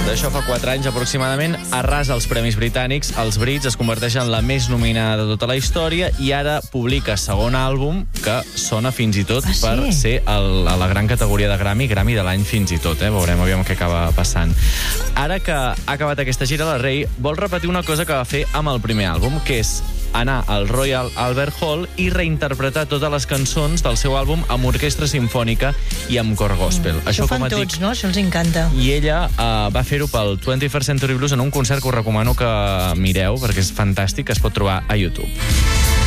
D'això fa 4 anys aproximadament, arrasa els Premis Britànics, els Brits es converteixen en la més nominada de tota la història i ara publica segon àlbum que sona fins i tot per ser a la gran categoria de Grammy de l'any fins i tot, veurem aviam què acaba passant. Ara que ha acabat aquesta gira, la Ray vol repetir una cosa que va fer amb el primer àlbum, que és anar al Royal Albert Hall i reinterpretar totes les cançons del seu àlbum amb orquestra simfònica i amb cor gospel. Això ho fan tots, no? Això els encanta. I ella va fer-ho pel 21st Century Blues en un concert que us recomano que mireu, perquè és fantàstic, que es pot trobar a YouTube.